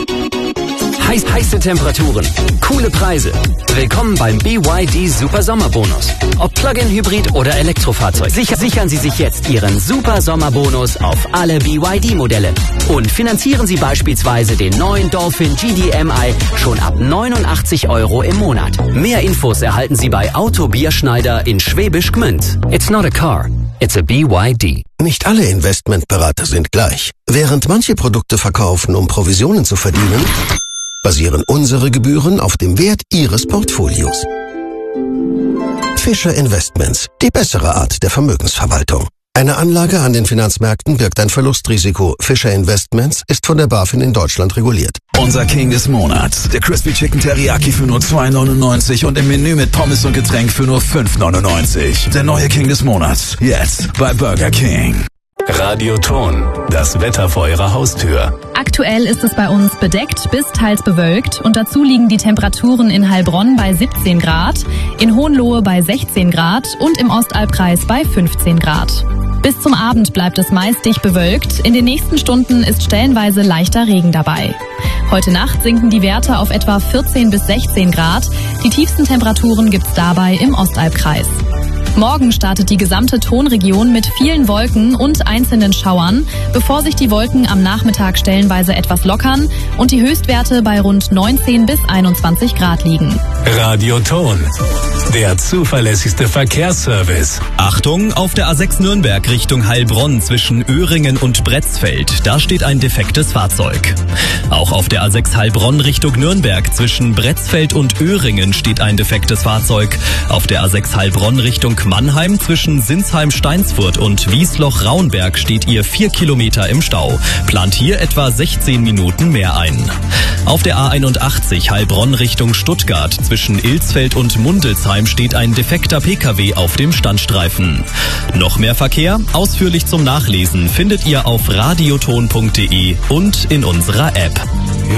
Heiße Temperaturen, coole Preise. Willkommen beim BYD Super Sommerbonus. Ob Plug-in-Hybrid oder Elektrofahrzeug. Sichern Sie sich jetzt Ihren Super Sommerbonus auf alle BYD-Modelle. Und finanzieren Sie beispielsweise den neuen Dolphin GDMI schon ab 89 € im Monat. Mehr Infos erhalten Sie bei Auto Bierschneider in Schwäbisch Gmünd. It's not a car, it's a BYD. Nicht alle Investmentberater sind gleich. Während manche Produkte verkaufen, um Provisionen zu verdienen, basieren unsere Gebühren auf dem Wert Ihres Portfolios. Fischer Investments, die bessere Art der Vermögensverwaltung. Eine Anlage an den Finanzmärkten birgt ein Verlustrisiko. Fischer Investments ist von der BaFin in Deutschland reguliert. Unser King des Monats. Der Crispy Chicken Teriyaki für nur 2,99 und im Menü mit Pommes und Getränk für nur 5,99. Der neue King des Monats. Jetzt bei Burger King. Radioton, das Wetter vor Ihrer Haustür. Aktuell ist es bei uns bedeckt bis teils bewölkt und dazu liegen die Temperaturen in Heilbronn bei 17 Grad, in Hohenlohe bei 16 Grad und im Ostalbkreis bei 15 Grad. Bis zum Abend bleibt es meist dicht bewölkt. In den nächsten Stunden ist stellenweise leichter Regen dabei. Heute Nacht sinken die Werte auf etwa 14 bis 16 Grad. Die tiefsten Temperaturen gibt's dabei im Ostalbkreis. Morgen startet die gesamte Tonregion mit vielen Wolken und einzelnen Schauern, bevor sich die Wolken am Nachmittag stellenweise etwas lockern und die Höchstwerte bei rund 19 bis 21 Grad liegen. Radioton, der zuverlässigste Verkehrsservice. Achtung, auf der A6 Nürnberg Richtung Heilbronn zwischen Öhringen und Bretzfeld. Da steht ein defektes Fahrzeug. Auch auf der A6 Heilbronn Richtung Nürnberg zwischen Bretzfeld und Öhringen steht ein defektes Fahrzeug. Auf der A6 Heilbronn Richtung Mannheim zwischen Sinsheim-Steinsfurt und Wiesloch-Raunberg steht ihr 4 Kilometer im Stau. Plant hier etwa 16 Minuten mehr ein. Auf der A81 Heilbronn Richtung Stuttgart zwischen Ilsfeld und Mundelsheim steht ein defekter Pkw auf dem Standstreifen. Noch mehr Verkehr? Ausführlich zum Nachlesen findet ihr auf radioton.de und in unserer App.